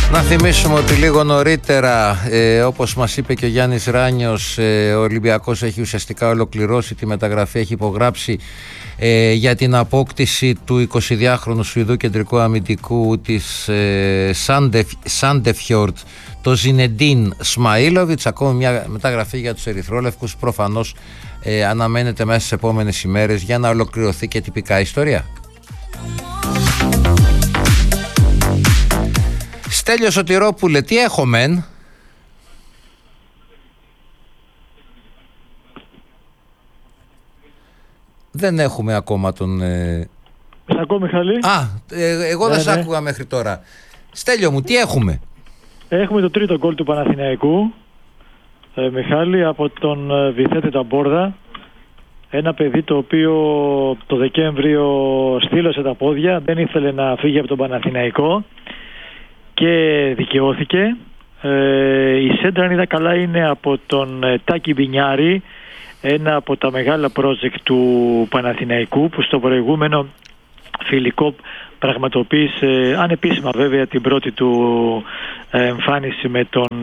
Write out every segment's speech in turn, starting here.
Να θυμίσουμε ότι λίγο νωρίτερα, όπως μας είπε και ο Γιάννης Ράνιος, ο Ολυμπιακός έχει ουσιαστικά ολοκληρώσει τη μεταγραφή, έχει υπογράψει για την απόκτηση του 22χρονου Σουηδού κεντρικού αμυντικού της Σάντεφιορτ, το Ζινεντίν Σμαΐλοβιτς. Ακόμη μια μεταγραφή για τους ερυθρόλευκους, προφανώς αναμένεται μέσα στις επόμενες ημέρες για να ολοκληρωθεί και τυπικά η ιστορία. Στέλιο Σωτηρόπουλε, τι έχομεν? Δεν έχουμε ακόμα τον... Σ' ακούω, Μιχάλη? Εγώ δεν σ' άκουγα μέχρι τώρα. Στέλιο μου, τι έχουμε? Έχουμε το τρίτο γκολ του Παναθηναϊκού, Μιχάλη, από τον Βιθέντε Ταμπόρδα. Ένα παιδί το οποίο το Δεκέμβριο στήλωσε τα πόδια, δεν ήθελε να φύγει από τον Παναθηναϊκό και δικαιώθηκε. Η σέντρα, αν είδα καλά, είναι από τον Τάκη Μπινιάρη, ένα από τα μεγάλα project του Παναθηναϊκού, που στο προηγούμενο φιλικό πραγματοποίησε, ανεπίσημα βέβαια, την πρώτη του εμφάνιση με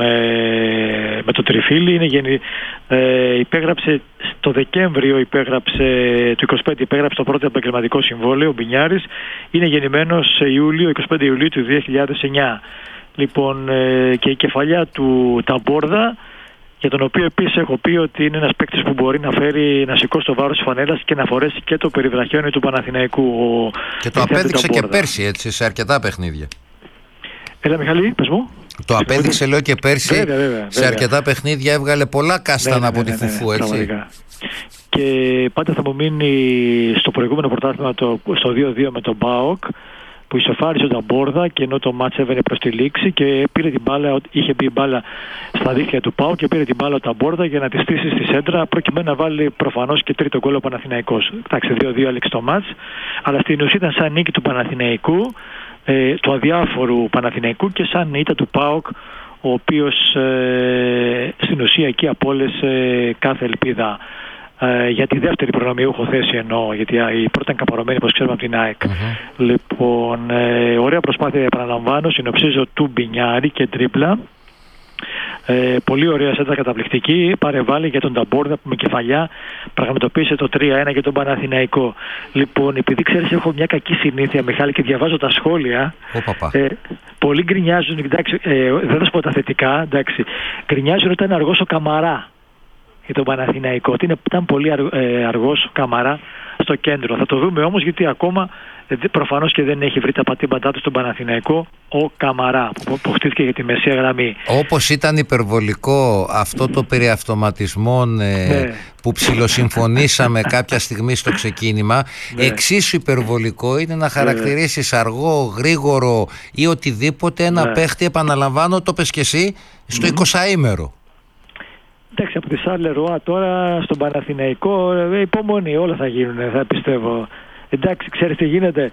το Τριφύλι. Υπέγραψε το Δεκέμβριο, το 25 υπέγραψε το πρώτο επαγγελματικό συμβόλαιο ο Μπινιάρης. Είναι γεννημένος 25 Ιουλίου του 2009. Λοιπόν, και η κεφαλιά του Ταμπόρδα, για τον οποίο επίσης έχω πει ότι είναι ένας παίκτης που μπορεί να σηκώσει το βάρος της φανέλας και να φορέσει και το περιβραχιόνι του Παναθηναϊκού. Και το απέδειξε και πέρσι, έτσι, σε αρκετά παιχνίδια. Έλα, Μιχαλή, πες μου. Το απέδειξε, λέω, και πέρσι, βέβαια. Σε αρκετά παιχνίδια έβγαλε πολλά κάστανα από τη φουφού, έτσι. Πραγματικά. Και πάντα θα μου μείνει στο προηγούμενο πρωτάθλημα, στο 2-2 με τον ΠΑΟΚ, που ισοφάρισε τον Ταμπόρδα, και ενώ το μάτς έβαινε προς τη λήξη και πήρε την μπάλα, είχε μπει η μπάλα στα δίχτυα του ΠΑΟΚ και πήρε την μπάλα ο Ταμπόρδα για να τη στήσει στη σέντρα, προκειμένου να βάλει προφανώς και τρίτο γκολ ο Παναθηναϊκός. Εντάξει, 2-2 έληξε το μάτς, αλλά στην ουσία ήταν σαν νίκη του Παναθηναϊκού, του αδιάφορου Παναθηναϊκού, και σαν ήττα του ΠΑΟΚ, ο οποίος στην ουσία εκεί απόλυσε κάθε ελπίδα για τη δεύτερη προνομιούχο θέση, εννοώ, γιατί η πρώτη ήταν καπαρωμένη, όπως ξέρουμε, από την ΑΕΚ. Λοιπόν, ωραία προσπάθεια, επαναλαμβάνω, συνοψίζω, του Μπινιάρη και τρίπλα. Πολύ ωραία σέντρα, καταπληκτική. Παρεβάλλει για τον Ταμπόρδα που με κεφαλιά πραγματοποίησε το 3-1 για τον Παναθηναϊκό. Λοιπόν, επειδή ξέρεις, έχω μια κακή συνήθεια, Μιχάλη, και διαβάζω τα σχόλια. Πολλοί γκρινιάζουν, εντάξει, δεν θα σου πω τα θετικά, εντάξει. Γκρινιάζουν ότι ήταν αργός ο Καμαρά για τον Παναθηναϊκό, ότι ήταν πολύ αργός ο Καμαρά στο κέντρο. Θα το δούμε όμως, γιατί ακόμα προφανώς και δεν έχει βρει τα πατήματά του στον Παναθηναϊκό ο Καμαρά, που χτίστηκε για τη μεσαία γραμμή. Όπως ήταν υπερβολικό αυτό το περί αυτοματισμών που ψιλοσυμφωνήσαμε κάποια στιγμή στο ξεκίνημα, εξίσου υπερβολικό είναι να χαρακτηρίσεις αργό, γρήγορο ή οτιδήποτε ένα παίχτη, επαναλαμβάνω, το πες και εσύ, στο 20ήμερο. Εντάξει, από τη Σαρλερόα τώρα στον Παναθηναϊκό, υπομονή, όλα θα γίνουν, θα πιστεύω. Εντάξει, ξέρεις τι γίνεται.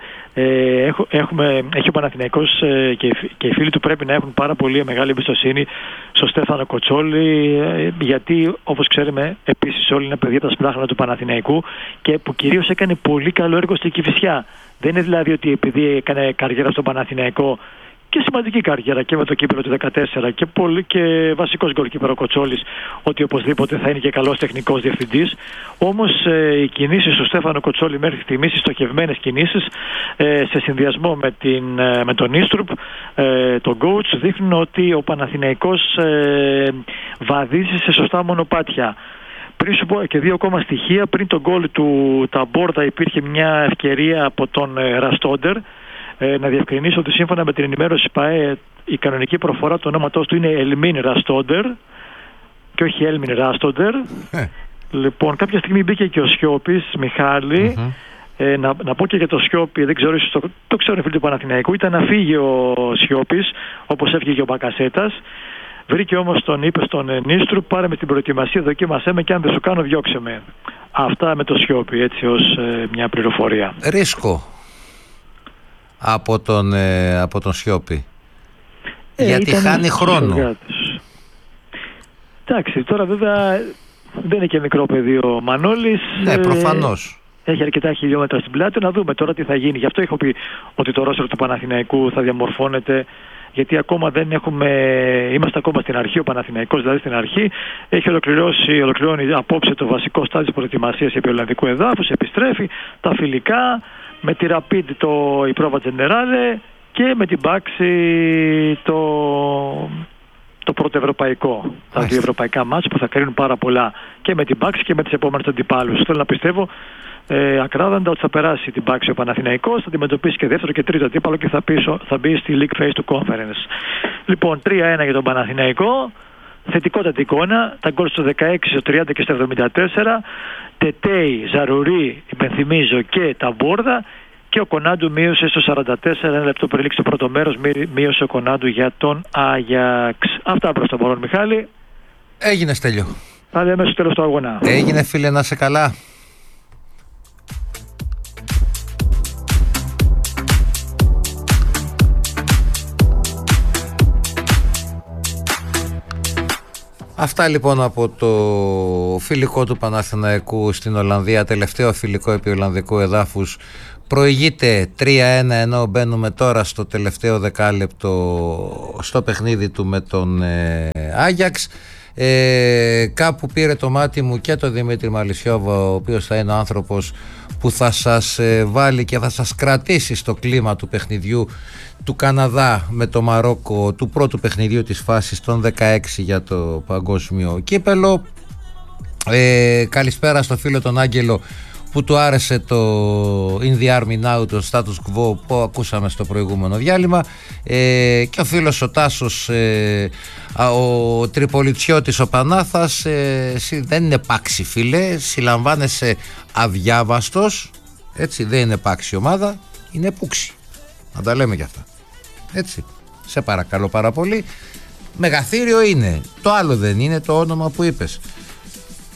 Έχει ο Παναθηναϊκός και οι φίλοι του πρέπει να έχουν πάρα πολύ μεγάλη εμπιστοσύνη στο Στέφανο Κοτσόλη, γιατί, όπως ξέρουμε, επίσης όλοι είναι παιδιά τα σπλάχνα του Παναθηναϊκού, και που κυρίως έκανε πολύ καλό έργο στην Κηφισιά. Δεν είναι δηλαδή ότι επειδή έκανε καριέρα στον Παναθηναϊκό, και σημαντική καριέρα και με το κύπελλο του 2014 και βασικός γκολκίπερ ο Κοτσόλης, ότι οπωσδήποτε θα είναι και καλός τεχνικός διευθυντής. Όμως οι κινήσεις του Στέφανο Κοτσόλη μέχρι στιγμής, οι στοχευμένες κινήσεις, σε συνδυασμό με τον Ίστρουπ, τον coach, δείχνουν ότι ο Παναθηναϊκός βαδίζει σε σωστά μονοπάτια. Πριν σου πω και δύο ακόμα στοιχεία. Πριν τον γκολ του Ταμπόρδα υπήρχε μια ευκαιρία από τον Ραστόντερ. Να διευκρινίσω ότι σύμφωνα με την ενημέρωση ΠΑΕ, η κανονική προφορά του ονόματός του είναι Ελμίν Ραστόντερ και όχι Έλμιν Ράστοντερ. Λοιπόν, κάποια στιγμή μπήκε και ο Σιώπης, Μιχάλη. Να πω και για το Σιώπη, δεν ξέρω, ίσως το ξέρω, φίλοι του Παναθηναϊκού, ήταν να φύγει ο Σιώπης, όπως έφυγε και ο Μπακασέτας. Βρήκε όμως, τον είπε στον Νίστρου, πάρε με την προετοιμασία, δοκίμασέ με και αν δεν σου κάνω διώξε με. Αυτά με το Σιώπη, έτσι, ως μια πληροφορία. Ρίσκο από τον Σιώπη, γιατί χάνει χρόνο. Εντάξει, τώρα βέβαια δεν είναι και μικρό παιδί ο Μανώλης. Ναι, προφανώς. Έχει αρκετά χιλιόμετρα στην πλάτη. Να δούμε τώρα τι θα γίνει. Γι' αυτό έχω πει ότι το ρόστερ του Παναθηναϊκού θα διαμορφώνεται γιατί ακόμα δεν είμαστε ακόμα στην αρχή, ο Παναθηναϊκός δηλαδή στην αρχή, έχει ολοκληρώνει απόψε το βασικό στάδιο της προετοιμασίας επί Ολλανδικού εδάφους, επιστρέφει τα φιλικά, με τη Rapid η πρόβα Generale και με την Baxi το πρώτο ευρωπαϊκό. Τα δύο ευρωπαϊκά μάτς που θα κρίνουν πάρα πολλά και με την Baxi και με τις επόμενες αντιπάλους. Θέλω να πιστεύω ακράδαντα ότι θα περάσει την Baxi ο Παναθηναϊκός, θα αντιμετωπίσει και δεύτερο και τρίτο αντίπαλο και θα μπει στη League Phase του Conference. Λοιπόν, 3-1 για τον Παναθηναϊκό. Θετικότατη εικόνα, τα γκολ στο 16, στο 30 και στο 74. Τετέι, Ζαρουρί, υπενθυμίζω, και τα Μπόρδα. Και ο Κονάντου μείωσε στο 44, ένα λεπτό πριν λήξει το πρώτο μέρος, μείωσε ο Κονάντου για τον Άγιαξ. Αυτά προς το παρόν, Μιχάλη. Έγινε, Στέλιο. Θα λέμε στο τέλος του αγώνα. Έγινε, φίλε, να σε καλά. Αυτά λοιπόν από το φιλικό του Παναθηναϊκού στην Ολλανδία, τελευταίο φιλικό επί Ολλανδικού εδάφους. Προηγείται 3-1, ενώ μπαίνουμε τώρα στο τελευταίο δεκάλεπτο στο παιχνίδι του με τον Άγιαξ. Κάπου πήρε το μάτι μου και το Δημήτρη Μαλισσιόβα, ο οποίος θα είναι ο άνθρωπος που θα σας βάλει και θα σας κρατήσει στο κλίμα του παιχνιδιού του Καναδά με το Μαρόκο, του πρώτου παιχνιδιού της φάσης των 16 για το παγκόσμιο κύπελο. Καλησπέρα στο φίλο τον Άγγελο που του άρεσε το In the Army Now, το Status Quo που ακούσαμε στο προηγούμενο διάλειμμα, και ο φίλος ο Τάσος, ο Τριπολιτσιώτης ο Πανάθας, δεν είναι πάξι φίλε, συλλαμβάνεσαι αδιάβαστος, έτσι, δεν είναι πάξι ομάδα, είναι πούξι, να τα λέμε κι αυτά, έτσι, σε παρακαλώ πάρα πολύ. Μεγαθύριο είναι, το άλλο δεν είναι το όνομα που είπες.